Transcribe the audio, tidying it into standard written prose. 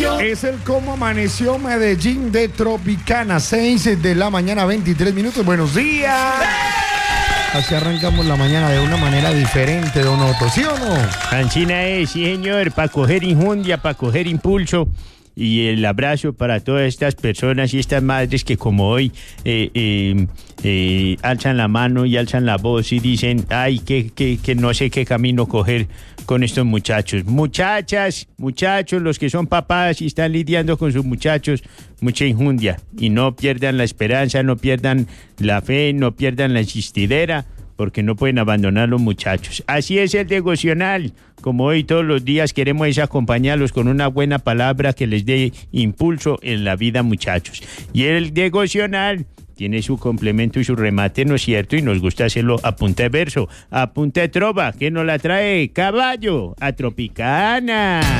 Es el Cómo Amaneció Medellín de Tropicana, 6 de la mañana, 23 minutos. Buenos días. Así arrancamos la mañana de una manera diferente, don Otto, ¿sí o no? Ancina es, sí señor, para coger injundia, para coger impulso. Y el abrazo para todas estas personas y estas madres que como hoy alzan la mano y alzan la voz y dicen, ay, que no sé qué camino coger con estos muchachos. Muchachas, muchachos, los que son papás y están lidiando con sus muchachos, mucha injundia. Y no pierdan la esperanza, no pierdan la fe, no pierdan la insistidera, porque no pueden abandonar los muchachos. Así es el devocional. Como hoy todos los días queremos es acompañarlos con una buena palabra que les dé impulso en la vida, muchachos. Y el devocional tiene su complemento y su remate, ¿no es cierto? Y nos gusta hacerlo a punta de verso, a punta de trova, que nos la trae Caballo a Tropicana.